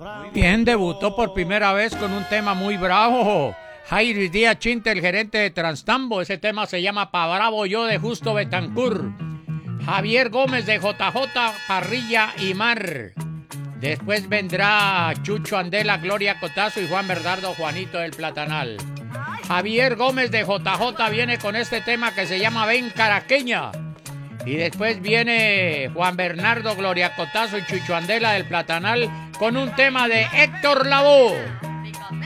Bien, debutó por primera vez con un tema muy bravo. Jairo Díaz Chinte, el gerente de Transtambo. Ese tema se llama Pa' Bravo Yo, de Justo Betancur. Javier Gómez de JJ, Parrilla y Mar. Después vendrá Chucho Andela, Gloria Cotazo y Juan Bernardo Juanito del Platanal. Javier Gómez de JJ viene con este tema que se llama Ven Caraqueña. Y después viene Juan Bernardo, Gloria Cotazo y Chucho Andela del Platanal con un tema de Héctor Lavoe.